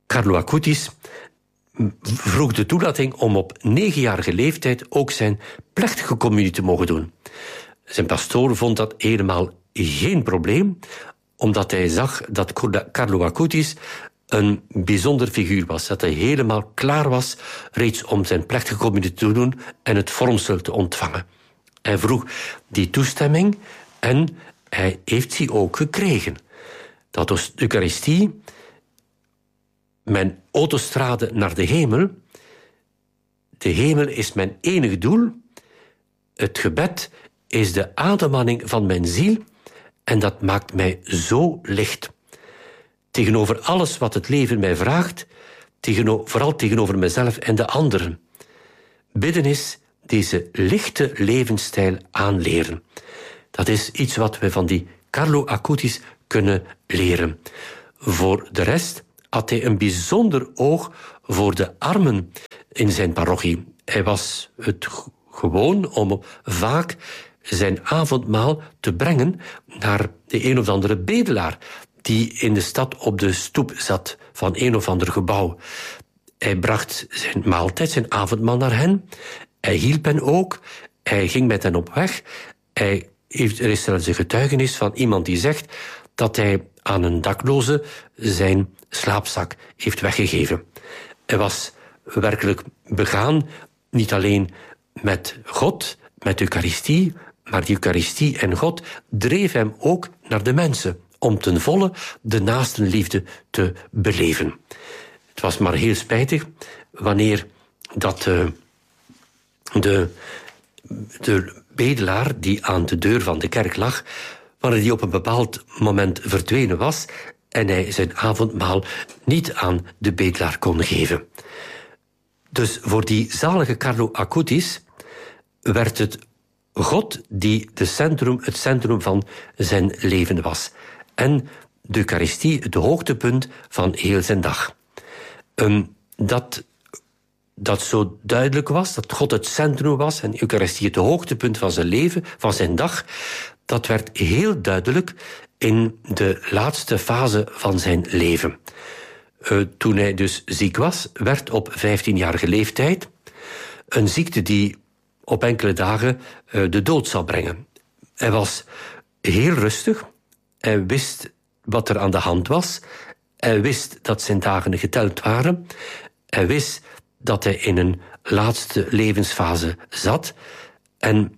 Carlo Acutis vroeg de toelating om op 9-jarige leeftijd ook zijn plechtige communie te mogen doen. Zijn pastoor vond dat helemaal geen probleem, omdat hij zag dat Carlo Acutis een bijzonder figuur was. Dat hij helemaal klaar was reeds om zijn plechtige communie te doen en het vormsel te ontvangen. Hij vroeg die toestemming en hij heeft die ook gekregen. Dat was de Eucharistie, mijn autostrade naar de hemel. De hemel is mijn enige doel. Het gebed is de ademhaling van mijn ziel en dat maakt mij zo licht. Tegenover alles wat het leven mij vraagt, vooral tegenover mezelf en de anderen. Bidden is deze lichte levensstijl aanleren. Dat is iets wat we van die Carlo Acutis kunnen leren. Voor de rest had hij een bijzonder oog voor de armen in zijn parochie. Hij was het gewoon om vaak zijn avondmaal te brengen naar de een of andere bedelaar die in de stad op de stoep zat van een of ander gebouw. Hij bracht zijn maaltijd, zijn avondmaal naar hen. Hij hielp hen ook. Hij ging met hen op weg. Er is zelfs een getuigenis van iemand die zegt dat hij aan een dakloze zijn slaapzak heeft weggegeven. Hij was werkelijk begaan, niet alleen met God, met de Eucharistie, maar die Eucharistie en God dreef hem ook naar de mensen, om ten volle de naastenliefde te beleven. Het was maar heel spijtig wanneer dat de bedelaar die aan de deur van de kerk lag, wanneer die op een bepaald moment verdwenen was en hij zijn avondmaal niet aan de bedelaar kon geven. Dus voor die zalige Carlo Acutis werd het God die het centrum van zijn leven was. En de Eucharistie het hoogtepunt van heel zijn dag. Dat zo duidelijk was, dat God het centrum was en de Eucharistie het hoogtepunt van zijn leven, van zijn dag, dat werd heel duidelijk in de laatste fase van zijn leven. Toen hij dus ziek was, werd op 15-jarige leeftijd een ziekte die op enkele dagen de dood zou brengen. Hij was heel rustig. Hij wist wat er aan de hand was. Hij wist dat zijn dagen geteld waren. Hij wist dat hij in een laatste levensfase zat. En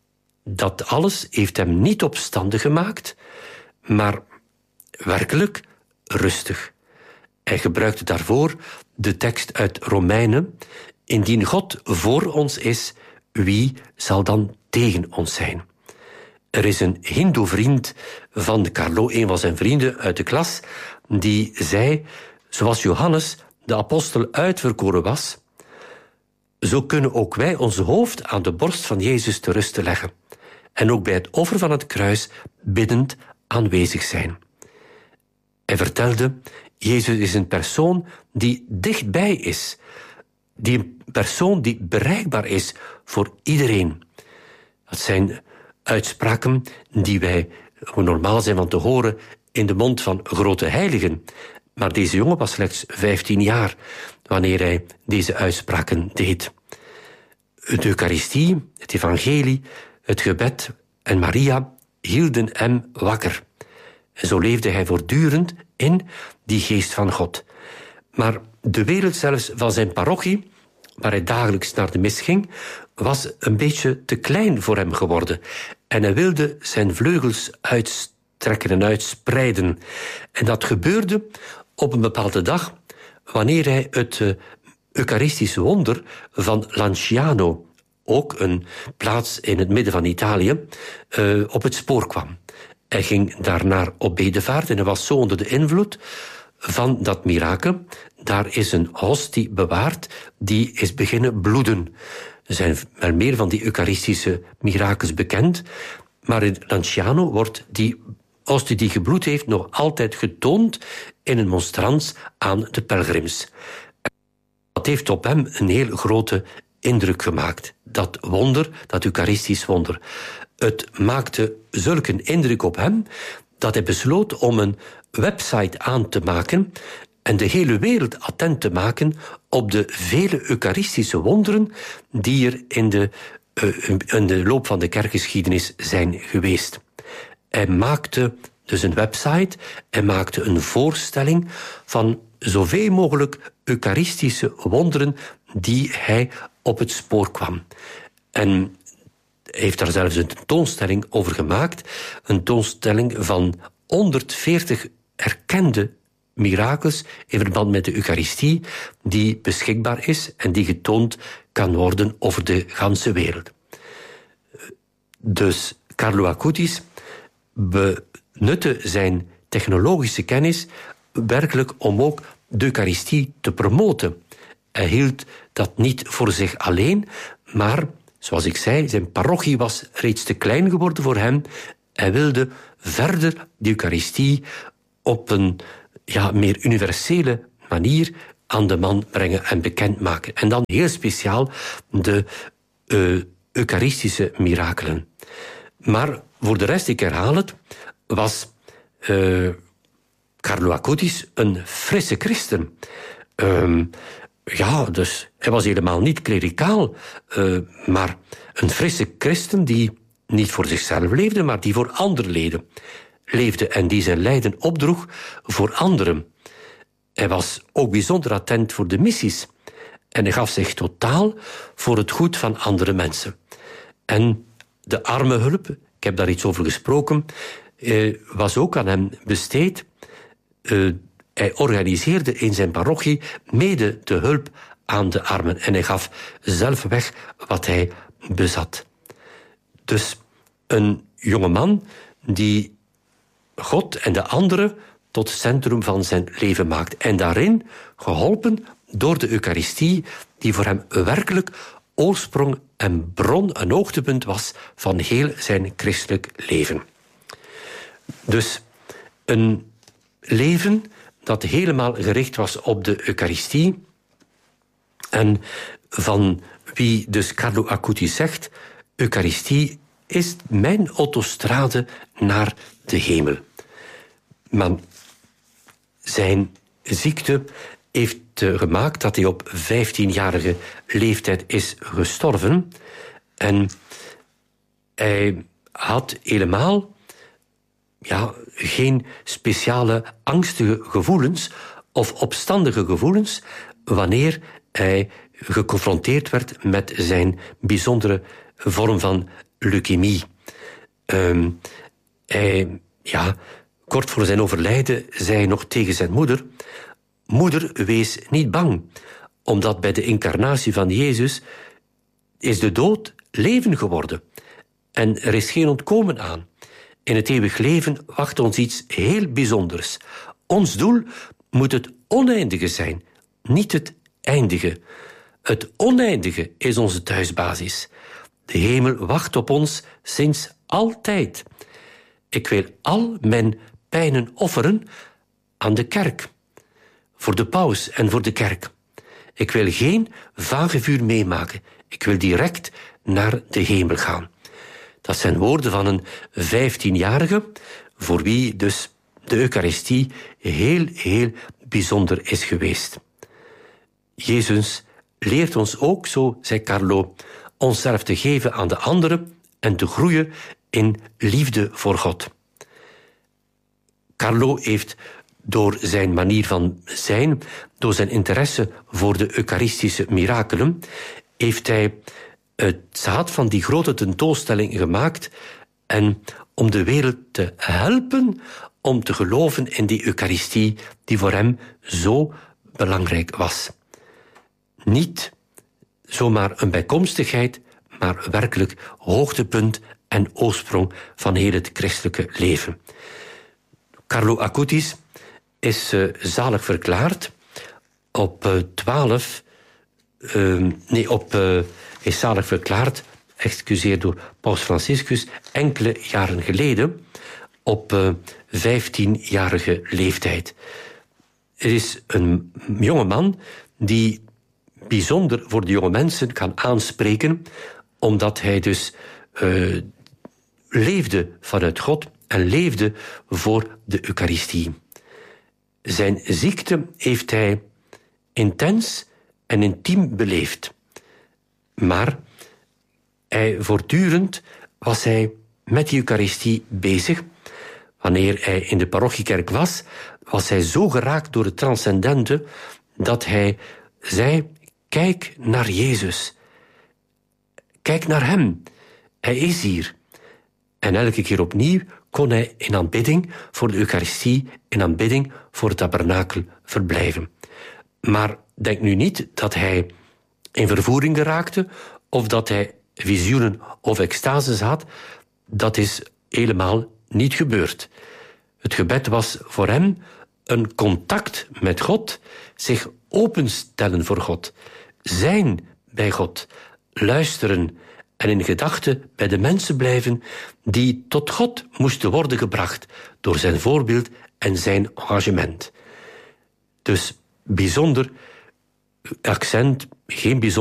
dat alles heeft hem niet opstandig gemaakt, maar werkelijk rustig. Hij gebruikte daarvoor de tekst uit Romeinen: indien God voor ons is, wie zal dan tegen ons zijn? Er is een Hindoe-vriend van Carlo, een van zijn vrienden uit de klas, die zei, zoals Johannes de apostel uitverkoren was, zo kunnen ook wij ons hoofd aan de borst van Jezus te rusten leggen en ook bij het offer van het kruis biddend aanwezig zijn. Hij vertelde, Jezus is een persoon die dichtbij is, een persoon die bereikbaar is voor iedereen. Dat zijn uitspraken die wij normaal zijn van te horen in de mond van grote heiligen. Maar deze jongen was slechts 15 jaar wanneer hij deze uitspraken deed. De Eucharistie, het evangelie, het gebed en Maria hielden hem wakker. En zo leefde hij voortdurend in die geest van God. Maar de wereld zelfs van zijn parochie, waar hij dagelijks naar de mis ging, was een beetje te klein voor hem geworden. En hij wilde zijn vleugels uitstrekken en uitspreiden. En dat gebeurde op een bepaalde dag, wanneer hij het Eucharistische wonder van Lanciano, ook een plaats in het midden van Italië, op het spoor kwam. Hij ging daarnaar op bedevaart en hij was zo onder de invloed van dat mirakel. Daar is een hostie bewaard, die is beginnen bloeden. Er zijn wel meer van die Eucharistische mirakels bekend, maar in Lanciano wordt die hostie die gebloed heeft nog altijd getoond in een monstrans aan de pelgrims. Dat heeft op hem een heel grote indruk gemaakt. Dat wonder, dat Eucharistisch wonder. Het maakte zulke indruk op hem dat hij besloot om een website aan te maken en de hele wereld attent te maken op de vele eucharistische wonderen die er in de loop van de kerkgeschiedenis zijn geweest. Hij maakte dus een website, hij maakte een voorstelling van zoveel mogelijk eucharistische wonderen die hij op het spoor kwam. En hij heeft daar zelfs een tentoonstelling over gemaakt, een tentoonstelling van 140 erkende mirakels in verband met de Eucharistie, die beschikbaar is en die getoond kan worden over de ganse wereld. Dus Carlo Acutis benutte zijn technologische kennis werkelijk om ook de Eucharistie te promoten. Hij hield dat niet voor zich alleen, maar, zoals ik zei, zijn parochie was reeds te klein geworden voor hem. Hij wilde verder de Eucharistie op een meer universele manier aan de man brengen en bekendmaken. En dan heel speciaal de Eucharistische mirakelen. Maar voor de rest, ik herhaal het, was Carlo Acutis een frisse christen. Dus hij was helemaal niet klericaal, maar een frisse christen die niet voor zichzelf leefde, maar die voor anderen leefde en die zijn lijden opdroeg voor anderen. Hij was ook bijzonder attent voor de missies en hij gaf zich totaal voor het goed van andere mensen. En de armenhulp, ik heb daar iets over gesproken, was ook aan hem besteed. Hij organiseerde in zijn parochie mede de hulp aan de armen en hij gaf zelf weg wat hij bezat. Dus een jongeman die God en de anderen tot centrum van zijn leven maakt. En daarin geholpen door de Eucharistie, die voor hem werkelijk oorsprong en bron, een hoogtepunt was van heel zijn christelijk leven. Dus een leven dat helemaal gericht was op de Eucharistie en van wie dus Carlo Acutis zegt, Eucharistie is mijn autostrade naar de hemel. Maar zijn ziekte heeft gemaakt dat hij op 15-jarige leeftijd is gestorven. En hij had helemaal geen speciale angstige gevoelens of opstandige gevoelens wanneer hij geconfronteerd werd met zijn bijzondere vorm van leukemie. Kort voor zijn overlijden zei hij nog tegen zijn moeder: moeder, wees niet bang, omdat bij de incarnatie van Jezus is de dood leven geworden. En er is geen ontkomen aan. In het eeuwig leven wacht ons iets heel bijzonders. Ons doel moet het oneindige zijn, niet het eindige. Het oneindige is onze thuisbasis. De hemel wacht op ons sinds altijd. Ik wil al mijn pijnen offeren aan de kerk, voor de paus en voor de kerk. Ik wil geen vagevuur meemaken. Ik wil direct naar de hemel gaan. Dat zijn woorden van een 15-jarige, voor wie dus de Eucharistie heel bijzonder is geweest. Jezus leert ons ook, zo zei Carlo, onszelf te geven aan de anderen en te groeien in liefde voor God. Carlo heeft door zijn manier van zijn, door zijn interesse voor de Eucharistische mirakelen, heeft hij het zaad van die grote tentoonstelling gemaakt en om de wereld te helpen om te geloven in die Eucharistie die voor hem zo belangrijk was. Niet zomaar een bijkomstigheid, maar werkelijk hoogtepunt en oorsprong van heel het christelijke leven. Carlo Acutis is zalig verklaard is zalig verklaard, door Paus Franciscus enkele jaren geleden op 15-jarige leeftijd. Er is een jonge man die bijzonder voor de jonge mensen kan aanspreken, omdat hij dus leefde vanuit God en leefde voor de Eucharistie. Zijn ziekte heeft hij intens en intiem beleefd. Maar voortdurend was hij met de Eucharistie bezig. Wanneer hij in de parochiekerk was hij zo geraakt door het transcendente dat hij zei: kijk naar Jezus. Kijk naar hem. Hij is hier. En elke keer opnieuw kon hij in aanbidding voor de Eucharistie, in aanbidding voor het tabernakel verblijven. Maar denk nu niet dat hij in vervoering geraakte of dat hij visioenen of extases had. Dat is helemaal niet gebeurd. Het gebed was voor hem een contact met God, zich openstellen voor God, zijn bij God, luisteren en in gedachten bij de mensen blijven die tot God moesten worden gebracht door zijn voorbeeld en zijn engagement. Dus bijzonder accent, geen bijzonder